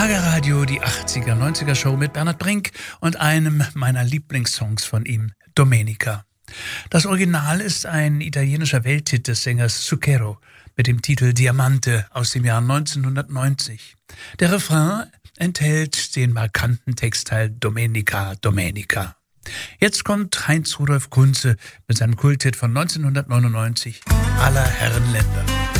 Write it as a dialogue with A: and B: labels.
A: Schlagerradio, die 80er, 90er Show mit Bernhard Brink und einem meiner Lieblingssongs von ihm, Domenica. Das Original ist ein italienischer Welthit des Sängers Zucchero mit dem Titel Diamante aus dem Jahr 1990. Der Refrain enthält den markanten Textteil Domenica, Domenica. Jetzt kommt Heinz Rudolf Kunze mit seinem Kulthit von 1999, Aller Herren Länder.